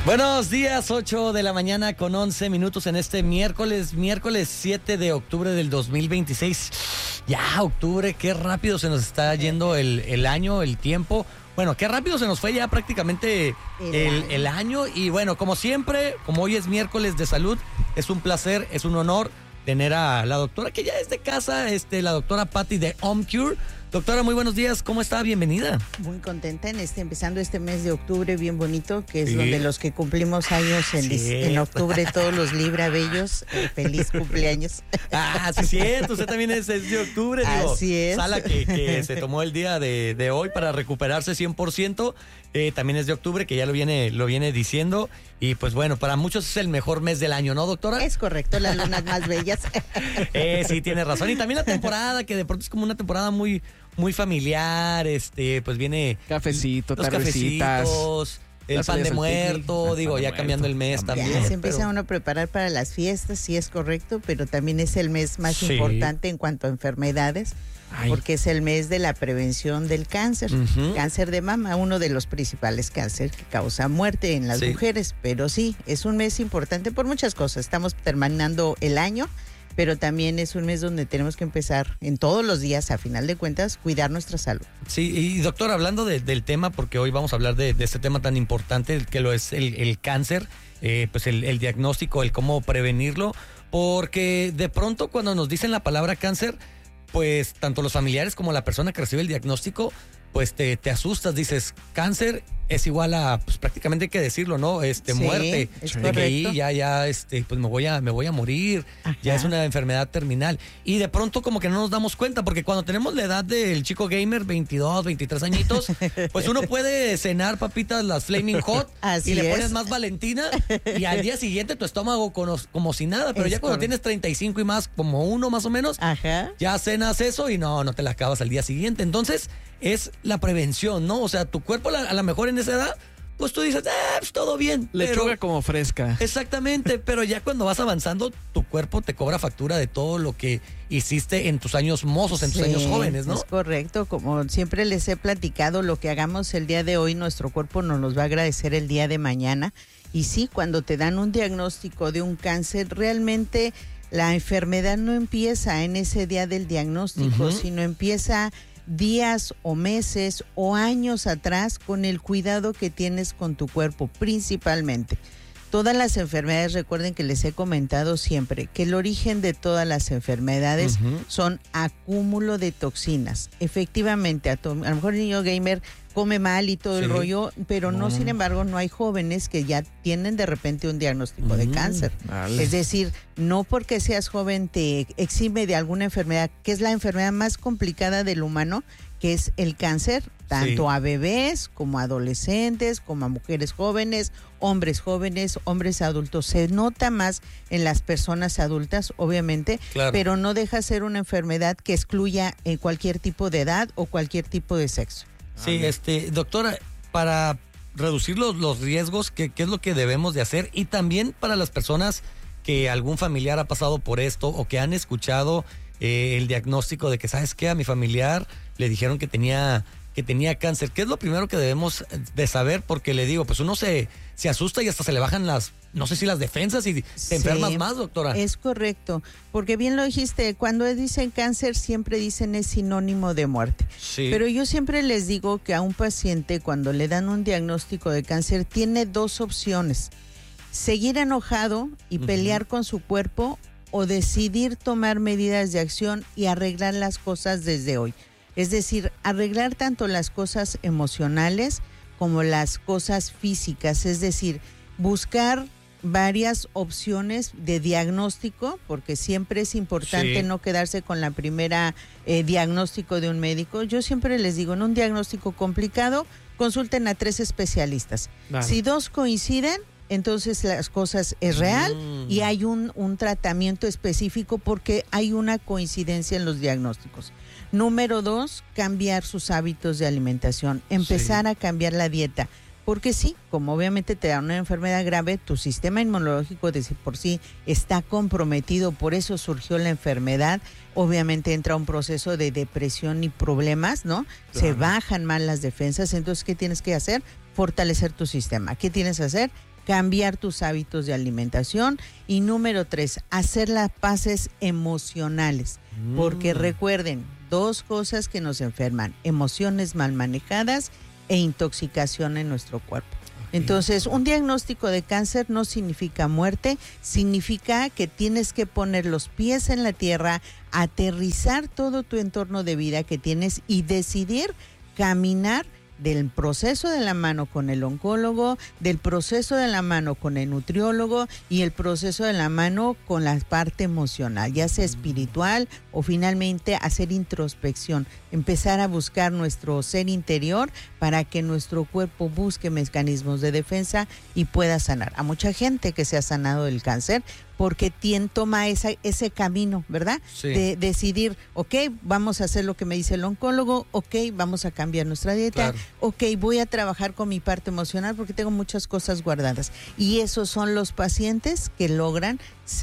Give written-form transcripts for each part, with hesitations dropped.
Buenos días, 8 de la mañana con 11 minutos en este miércoles 7 de octubre del 2026. Ya, octubre, qué rápido se nos está yendo el año, el tiempo. Bueno, qué rápido se nos fue ya prácticamente el año. Y bueno, como siempre, como hoy es miércoles de salud, es un placer, es un honor tener a la doctora que ya es de casa, la doctora Patti de OmCure. Doctora, muy buenos días, ¿cómo está? Bienvenida. Muy contenta empezando este mes de octubre bien bonito, que es donde los que cumplimos años en octubre, todos los Libra bellos, feliz cumpleaños. Sí, cierto, usted también es de octubre, digo. Así es. Sala que se tomó el día de hoy para recuperarse 100%, también es de octubre, que ya lo viene diciendo, y pues bueno, para muchos es el mejor mes del año, ¿no, doctora? Es correcto, las lunas más bellas. Sí, tiene razón, y también la temporada, que de pronto es como una temporada muy familiar, pues viene cafecito, los tardecitas, cafecitos, el pan de muerto, ya cambiando el mes también. Ya se empieza uno a preparar para las fiestas, sí es correcto, pero también es el mes más importante en cuanto a enfermedades, porque es el mes de la prevención del cáncer, cáncer de mama, uno de los principales cánceres que causa muerte en las mujeres, pero sí, es un mes importante por muchas cosas. Estamos terminando el año, pero también es un mes donde tenemos que empezar en todos los días, a final de cuentas, cuidar nuestra salud. Sí, y doctor, hablando del tema, porque hoy vamos a hablar de este tema tan importante, que lo es el cáncer, pues el diagnóstico, el cómo prevenirlo, porque de pronto cuando nos dicen la palabra cáncer, pues tanto los familiares como la persona que recibe el diagnóstico, pues te asustas, dices, cáncer es igual a, pues prácticamente hay que decirlo, ¿no? Muerte, es de correcto. que ahí ya, pues me voy a morir. Ajá. Ya es una enfermedad terminal. Y de pronto como que no nos damos cuenta, porque cuando tenemos la edad del chico gamer, 22, 23 añitos, pues uno puede cenar papitas, las Flaming Hot, Así y le es. pones más Valentina, y al día siguiente tu estómago como si nada, pero ya cuando tienes 35 y más, como uno más o menos, ya cenas eso y no te la acabas al día siguiente. Entonces, es la prevención, ¿no? O sea, tu cuerpo a lo mejor en esa edad, pues tú dices, pues todo bien. Lechuga como fresca. Exactamente, pero ya cuando vas avanzando, tu cuerpo te cobra factura de todo lo que hiciste en tus años mozos, en tus años jóvenes, ¿no? Es correcto, como siempre les he platicado, lo que hagamos el día de hoy, nuestro cuerpo nos los va a agradecer el día de mañana. Y sí, cuando te dan un diagnóstico de un cáncer, realmente la enfermedad no empieza en ese día del diagnóstico, sino empieza días o meses o años atrás con el cuidado que tienes con tu cuerpo, principalmente. Todas las enfermedades, recuerden que les he comentado siempre que el origen de todas las enfermedades son acúmulo de toxinas. Efectivamente, a lo mejor el niño gamer come mal y todo el rollo, pero no, sin embargo, no hay jóvenes que ya tienen de repente un diagnóstico de cáncer. Vale. Es decir, no porque seas joven te exime de alguna enfermedad, que es la enfermedad más complicada del humano, que es el cáncer, tanto a bebés como a adolescentes, como a mujeres jóvenes, hombres adultos. Se nota más en las personas adultas, obviamente, pero no deja ser una enfermedad que excluya cualquier tipo de edad o cualquier tipo de sexo. Sí, doctora, para reducir los riesgos, ¿qué es lo que debemos de hacer? Y también para las personas que algún familiar ha pasado por esto o que han escuchado el diagnóstico de que, ¿sabes qué? A mi familiar le dijeron que tenía cáncer. ¿Qué es lo primero que debemos de saber? Porque le digo, pues uno se asusta y hasta se le bajan no sé si las defensas y te enfermas más, doctora. Es correcto, porque bien lo dijiste, cuando dicen cáncer siempre dicen es sinónimo de muerte. Sí. Pero yo siempre les digo que a un paciente cuando le dan un diagnóstico de cáncer tiene dos opciones: seguir enojado y pelear con su cuerpo, o decidir tomar medidas de acción y arreglar las cosas desde hoy. Es decir, arreglar tanto las cosas emocionales como las cosas físicas, es decir, buscar varias opciones de diagnóstico, porque siempre es importante no quedarse con la primera diagnóstico de un médico. Yo siempre les digo, en un diagnóstico complicado, consulten a 3 especialistas. Vale. Si 2 coinciden, entonces las cosas es real y hay un tratamiento específico porque hay una coincidencia en los diagnósticos. Número 2, cambiar sus hábitos de alimentación, empezar a cambiar la dieta. Porque sí, como obviamente te da una enfermedad grave, tu sistema inmunológico de por sí está comprometido, por eso surgió la enfermedad. Obviamente entra un proceso de depresión y problemas, ¿no? Claro. Se bajan mal las defensas, entonces ¿qué tienes que hacer? Fortalecer tu sistema. ¿Qué tienes que hacer? cambiar tus hábitos de alimentación. Y número 3, hacer las paces emocionales. Porque recuerden, 2 cosas que nos enferman: emociones mal manejadas e intoxicación en nuestro cuerpo. Entonces, un diagnóstico de cáncer no significa muerte, significa que tienes que poner los pies en la tierra, aterrizar todo tu entorno de vida que tienes y decidir caminar del proceso de la mano con el oncólogo, del proceso de la mano con el nutriólogo y el proceso de la mano con la parte emocional, ya sea espiritual o finalmente hacer introspección, empezar a buscar nuestro ser interior para que nuestro cuerpo busque mecanismos de defensa y pueda sanar. A mucha gente que se ha sanado del cáncer porque toma ese camino, ¿verdad? Sí. De decidir, ok, vamos a hacer lo que me dice el oncólogo, ok, vamos a cambiar nuestra dieta, claro. Ok, voy a trabajar con mi parte emocional porque tengo muchas cosas guardadas. Y esos son los pacientes que logran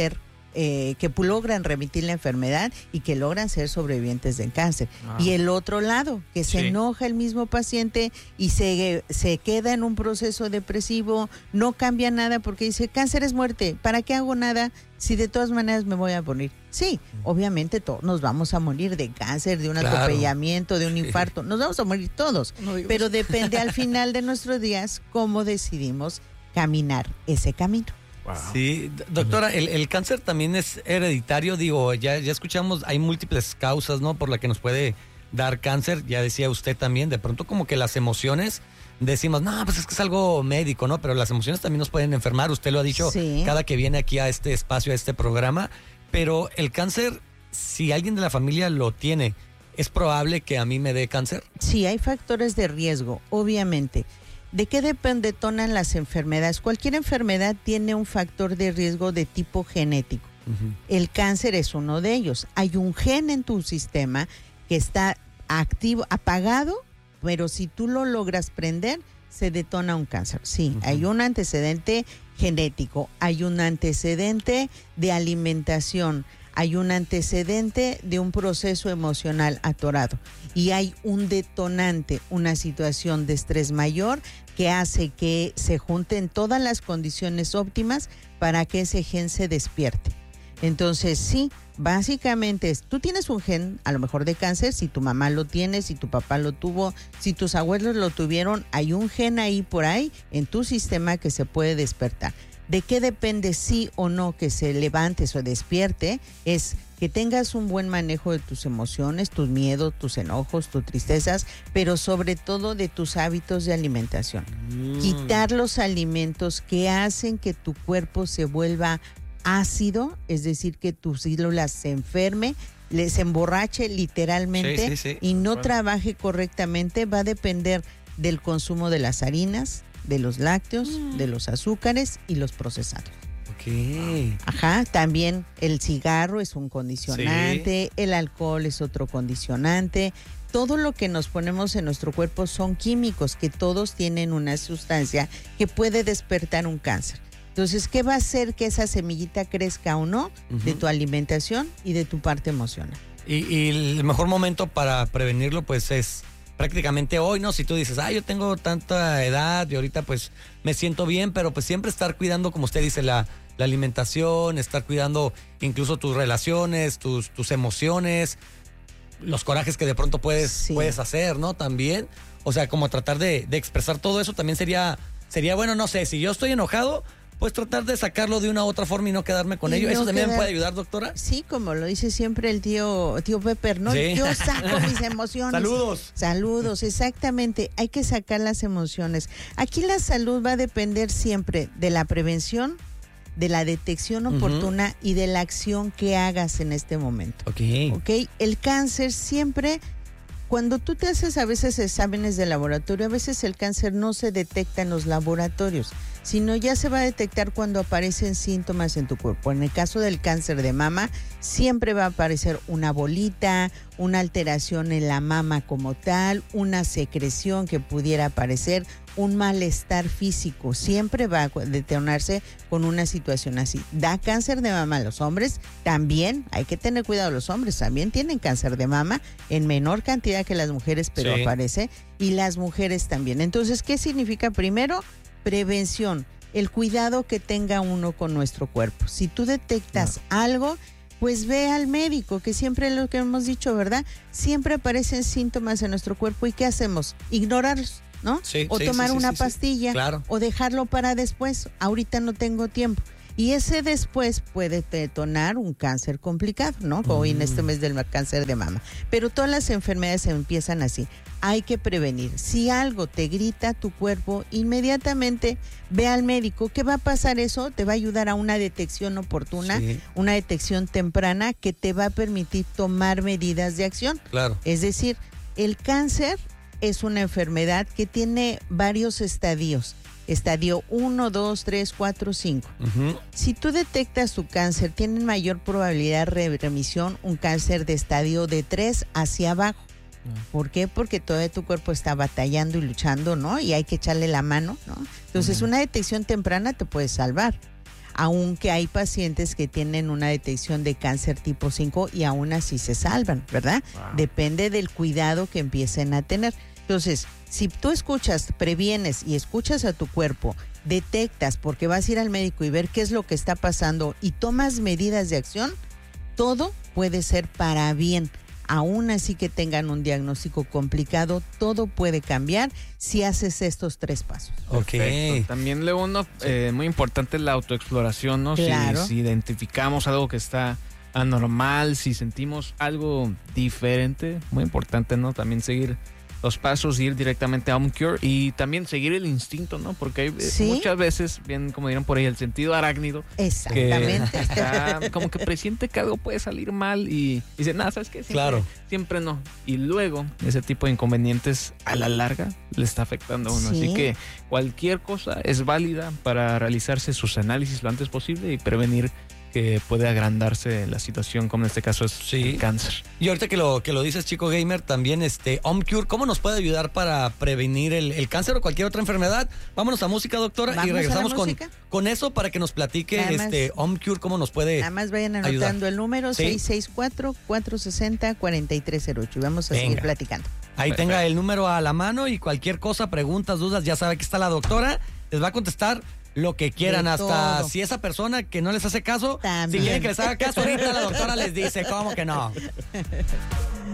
logran remitir la enfermedad y que logran ser sobrevivientes del cáncer. Y el otro lado, que se enoja el mismo paciente y se queda en un proceso depresivo, no cambia nada porque dice, cáncer es muerte, ¿para qué hago nada si de todas maneras me voy a morir? Sí, obviamente todos nos vamos a morir de cáncer, de un atropellamiento, de un infarto, nos vamos a morir todos, pero depende al final de nuestros días cómo decidimos caminar ese camino. Wow. Sí, doctora, el cáncer también es hereditario, digo, ya escuchamos, hay múltiples causas, ¿no?, por la que nos puede dar cáncer, ya decía usted también, de pronto como que las emociones, decimos, no, pues es que es algo médico, ¿no?, pero las emociones también nos pueden enfermar, usted lo ha dicho cada que viene aquí a este espacio, a este programa, pero el cáncer, si alguien de la familia lo tiene, ¿es probable que a mí me dé cáncer? Sí, hay factores de riesgo, obviamente. ¿De qué detonan las enfermedades? Cualquier enfermedad tiene un factor de riesgo de tipo genético. El cáncer es uno de ellos. Hay un gen en tu sistema que está activo, apagado, pero si tú lo logras prender, se detona un cáncer. Sí, hay un antecedente genético, hay un antecedente de alimentación, hay un antecedente de un proceso emocional atorado y hay un detonante, una situación de estrés mayor que hace que se junten todas las condiciones óptimas para que ese gen se despierte. Entonces, sí, básicamente tú tienes un gen, a lo mejor de cáncer, si tu mamá lo tiene, si tu papá lo tuvo, si tus abuelos lo tuvieron, hay un gen ahí por ahí en tu sistema que se puede despertar. ¿De qué depende sí o no que se levante o despierte? Es que tengas un buen manejo de tus emociones, tus miedos, tus enojos, tus tristezas, pero sobre todo de tus hábitos de alimentación. Quitar los alimentos que hacen que tu cuerpo se vuelva ácido, es decir, que tus células se enferme, les emborrache literalmente y no trabaje correctamente, va a depender del consumo de las harinas, de los lácteos, de los azúcares y los procesados. Okay. Ajá, también el cigarro es un condicionante, el alcohol es otro condicionante. Todo lo que nos ponemos en nuestro cuerpo son químicos que todos tienen una sustancia que puede despertar un cáncer. Entonces, ¿qué va a hacer que esa semillita crezca o no? De tu alimentación y de tu parte emocional. Y el mejor momento para prevenirlo, pues, es prácticamente hoy, ¿no? Si tú dices, yo tengo tanta edad y ahorita pues me siento bien, pero pues siempre estar cuidando, como usted dice, la alimentación, estar cuidando incluso tus relaciones, tus emociones, los corajes que de pronto puedes hacer, ¿no? También, o sea, como tratar de expresar todo eso también sería bueno, no sé, si yo estoy enojado, pues tratar de sacarlo de una u otra forma y no quedarme con ello. ¿Eso también me puede ayudar, doctora? Sí, como lo dice siempre el tío Pepper, ¿no? Sí. Yo saco mis emociones. Saludos, exactamente. Hay que sacar las emociones. Aquí la salud va a depender siempre de la prevención, de la detección oportuna y de la acción que hagas en este momento. Ok. El cáncer siempre, cuando tú te haces a veces exámenes de laboratorio, a veces el cáncer no se detecta en los laboratorios, sino ya se va a detectar cuando aparecen síntomas en tu cuerpo. En el caso del cáncer de mama, siempre va a aparecer una bolita, una alteración en la mama como tal, una secreción que pudiera aparecer, un malestar físico, siempre va a detonarse con una situación así. ¿Da cáncer de mama a los hombres? También, hay que tener cuidado, los hombres también tienen cáncer de mama, en menor cantidad que las mujeres, pero aparece, y las mujeres también. Entonces, ¿qué significa? Primero, prevención, el cuidado que tenga uno con nuestro cuerpo. Si tú detectas algo, pues ve al médico, que siempre es lo que hemos dicho, ¿verdad? Siempre aparecen síntomas en nuestro cuerpo y ¿qué hacemos? Ignorarlos, ¿no? Sí, o tomar una pastilla, claro. o dejarlo para después. Ahorita no tengo tiempo. Y ese después puede detonar un cáncer complicado, ¿no? Como en este mes del cáncer de mama. Pero todas las enfermedades empiezan así. Hay que prevenir. Si algo te grita tu cuerpo, inmediatamente ve al médico. ¿Qué va a pasar eso? Te va a ayudar a una detección oportuna, una detección temprana que te va a permitir tomar medidas de acción. Claro. Es decir, el cáncer es una enfermedad que tiene varios estadios. Estadio 1, 2, 3, 4, 5. Si tú detectas tu cáncer, tienen mayor probabilidad de remisión un cáncer de estadio de 3 hacia abajo. ¿Por qué? Porque todo tu cuerpo está batallando y luchando, ¿no? Y hay que echarle la mano, ¿no? Entonces, una detección temprana te puede salvar. Aunque hay pacientes que tienen una detección de cáncer tipo 5 y aún así se salvan, ¿verdad? Wow. Depende del cuidado que empiecen a tener. Entonces, si tú escuchas, previenes y escuchas a tu cuerpo, detectas porque vas a ir al médico y ver qué es lo que está pasando y tomas medidas de acción, todo puede ser para bien. Aún así que tengan un diagnóstico complicado, todo puede cambiar si haces estos 3 pasos. Perfecto. También, León, muy importante la autoexploración, ¿no? Claro. Si identificamos algo que está anormal, si sentimos algo diferente, muy importante, ¿no? También seguir los pasos, ir directamente a OmCure y también seguir el instinto, ¿no? Porque hay muchas veces, bien como dirán por ahí, el sentido arácnido. Exactamente. Que está como que presiente que algo puede salir mal y dice, nada, ¿sabes qué? Siempre no. Y luego, ese tipo de inconvenientes a la larga le está afectando a uno. Así que cualquier cosa es válida para realizarse sus análisis lo antes posible y prevenir que puede agrandarse la situación, como en este caso es el cáncer. Y ahorita que lo dices, chico gamer, también OmCure, ¿cómo nos puede ayudar para prevenir el cáncer o cualquier otra enfermedad? Vámonos a música, doctora, y regresamos con eso para que nos platique OmCure, cómo nos puede Nada más vayan anotando ayudar. El número 664-460-4308 y vamos a seguir platicando. Ahí tenga el número a la mano y cualquier cosa, preguntas, dudas, ya sabe que está la doctora, les va a contestar lo que quieran, hasta si esa persona que no les hace caso, también. Si quieren que les haga caso, ahorita la doctora les dice, ¿cómo que no?